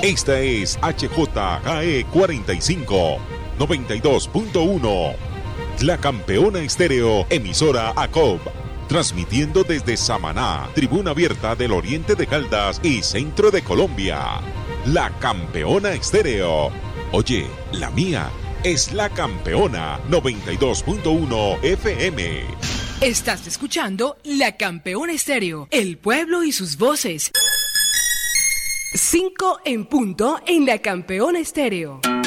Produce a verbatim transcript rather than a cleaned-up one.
Esta es H J K E cuarenta y cinco, noventa y dos punto uno. La Campeona Estéreo, emisora A C O B. Transmitiendo desde Samaná, Tribuna Abierta del Oriente de Caldas y Centro de Colombia. La Campeona Estéreo. Oye, la mía es La Campeona noventa y dos punto uno F M. Estás escuchando La Campeona Estéreo, el pueblo y sus voces. Cinco en punto en La Campeona Estéreo.